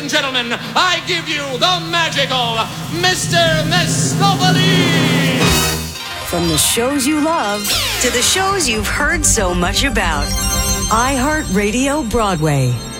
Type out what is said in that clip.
and gentlemen, I give you the magical Mr. Mistopheles! From the shows you love to the shows you've heard so much about. iHeartRadio Broadway.